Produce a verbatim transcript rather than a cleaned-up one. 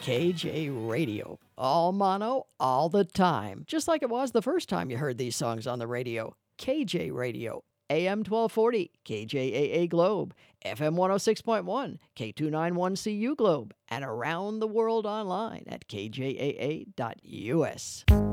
K J Radio. All mono, all the time. Just like it was the first time you heard these songs on the radio. K J Radio. A M twelve forty, K J A A Globe. F M one oh six point one, K two ninety-one C U Globe. And around the world online at K J A A dot U S.